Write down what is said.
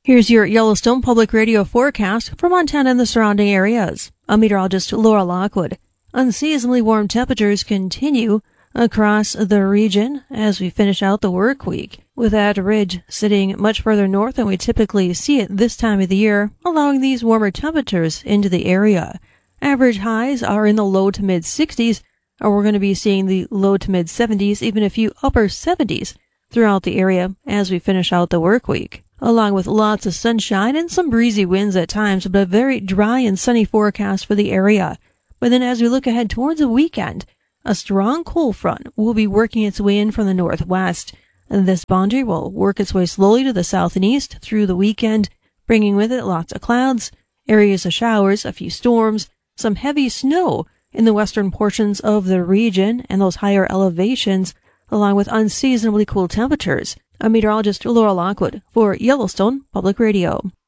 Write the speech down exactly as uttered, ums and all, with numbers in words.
Here's your Yellowstone Public Radio forecast for Montana and the surrounding areas. I'm meteorologist Laura Lockwood. Unseasonably warm temperatures continue across the region as we finish out the work week, with that ridge sitting much further north than we typically see it this time of the year, allowing these warmer temperatures into the area. Average highs are in the low to mid sixties, or we're going to be seeing the low to mid seventies, even a few upper seventies throughout the area as we finish out the work week, along with lots of sunshine and some breezy winds at times, but a very dry and sunny forecast for the area. But then as we look ahead towards the weekend, a strong cold front will be working its way in from the northwest. And this boundary will work its way slowly to the south and east through the weekend, bringing with it lots of clouds, areas of showers, a few storms, some heavy snow in the western portions of the region and those higher elevations, along with unseasonably cool temperatures. I'm meteorologist Laura Lockwood for Yellowstone Public Radio.